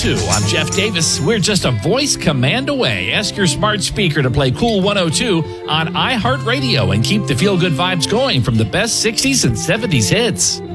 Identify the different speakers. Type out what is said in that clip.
Speaker 1: 102. I'm Jeff Davis. We're just a voice command away. Ask your smart speaker to play Cool 102 on iHeartRadio and keep the feel-good vibes going from the best 60s and 70s hits.